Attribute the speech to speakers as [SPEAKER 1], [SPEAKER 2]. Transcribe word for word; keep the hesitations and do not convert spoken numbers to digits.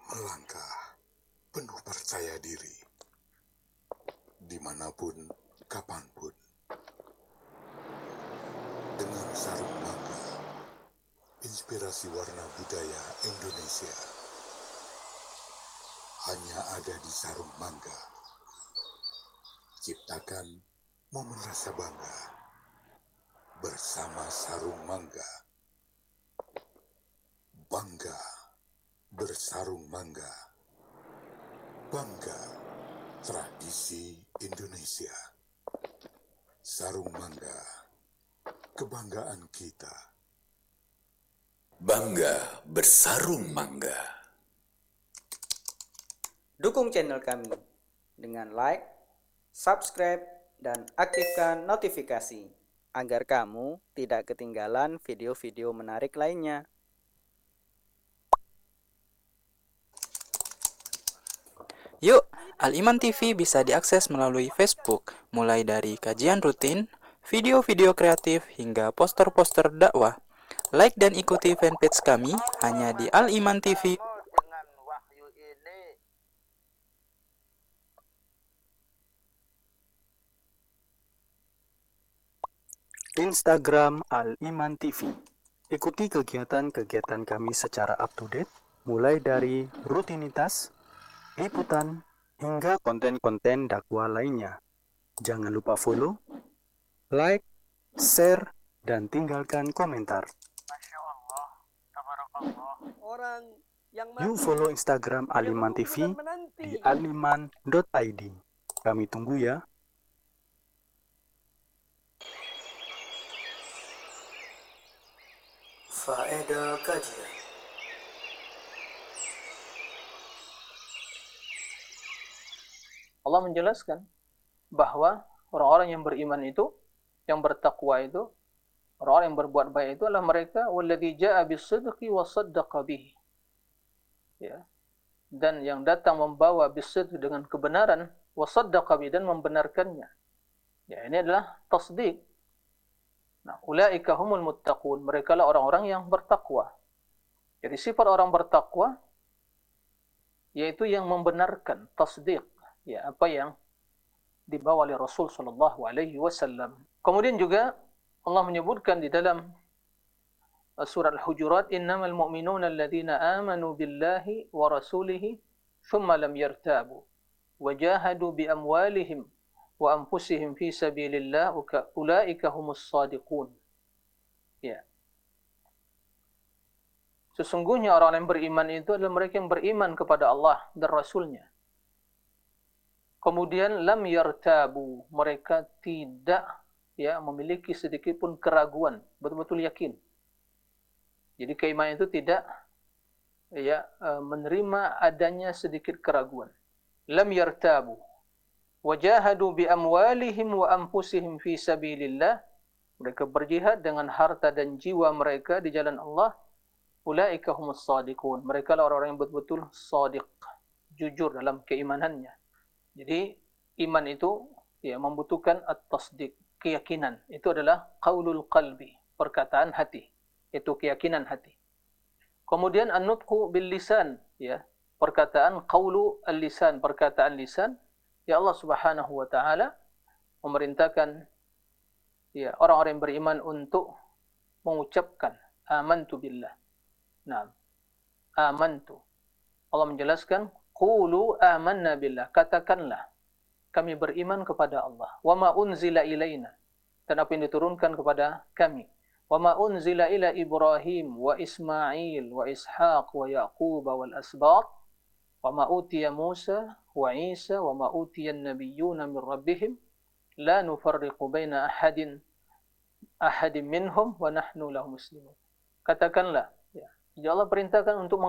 [SPEAKER 1] Melangkah penuh percaya diri, dimanapun, kapanpun, dengan sarung mangga, inspirasi warna budaya Indonesia hanya ada di sarung mangga. Ciptakan momen rasa bangga bersama sarung mangga. Bangga bersarung mangga. Bangga tradisi Indonesia. Sarung mangga, kebanggaan kita.
[SPEAKER 2] Bangga bersarung mangga.
[SPEAKER 3] Dukung channel kami dengan like, subscribe, dan aktifkan notifikasi agar kamu tidak ketinggalan video-video menarik lainnya.
[SPEAKER 4] Yuk, Al-Iman T V bisa diakses melalui Facebook, mulai dari kajian rutin, video-video kreatif, hingga poster-poster dakwah. Like dan ikuti fanpage kami hanya di Al-Iman T V.
[SPEAKER 5] Instagram Al-Iman T V. Ikuti kegiatan-kegiatan kami secara up-to-date, mulai dari rutinitas, liputan, hingga konten-konten dakwah lainnya. Jangan lupa follow, like, share, dan tinggalkan komentar.
[SPEAKER 6] Orang yang
[SPEAKER 5] Yuk follow Instagram Al-Iman T V di aliman dot i d. Kami tunggu ya.
[SPEAKER 3] Faedah kajian.
[SPEAKER 7] Allah menjelaskan bahwa orang-orang yang beriman itu, yang bertakwa itu, orang-orang yang berbuat baik itu adalah mereka walladzi jaa'a bis-sidqi wa saddaqa bihi. Ya. Dan yang datang membawa bis-sidq dengan kebenaran, wa saddaqa bihi, dan membenarkannya. Ya, ini adalah tasdiq. Nah, ulaika humul muttaqun, mereka lah orang-orang yang bertakwa. Jadi sifat orang bertakwa yaitu yang membenarkan, tasdiq, ya, apa yang dibawa oleh Rasul sallallahu alaihi wasallam. Kemudian juga Allah menyebutkan di dalam surat Al-Hujurat, innamal mu'minuna alladzina amanu billahi wa rasulihi thumma lam yartabu wa jahadu bi amwalihim wa anfusihim fi sabilillah ulaika humus shadiqun. Ya. Sesungguhnya orang yang beriman itu adalah mereka yang beriman kepada Allah dan Rasulnya. Kemudian lam yartabu, mereka tidak ya memiliki sedikit pun keraguan, betul-betul yakin. Jadi keimanan itu tidak ya menerima adanya sedikit keraguan. Lam yartabu wajahadu bi amwalihim wa anfusihim fi sabilillah, mereka berjihad dengan harta dan jiwa mereka di jalan Allah. Ulaika humus shadiqun, mereka lah orang-orang yang betul-betul shadiq, jujur dalam keimanannya. Jadi iman itu ya membutuhkan at-tasdiq, keyakinan. Itu adalah qaulul qalbi, perkataan hati. Itu keyakinan hati. Kemudian an-nutqu bil lisan, ya, perkataan qaulu al-lisan, perkataan lisan. Ya, Allah Subhanahu wa taala memerintahkan ya orang-orang yang beriman untuk mengucapkan amantu billah. Nah, amantu. Allah menjelaskan qulu amanna billah, katakanlah kami beriman kepada Allah. Wa ma unzila ilaina, dan apa yang diturunkan kepada kami. Wa ma unzila ila Ibrahim wa Ismail wa Ishaq wa Yaqub wal asbaq wa ma utiya Musa wa Isa wa ma utiya an-nabiyyuna min rabbihim la nufarriqu baina ahadin ahadin minhum wa nahnu lahu muslimun. Katakanlah ya, Allah perintahkan untuk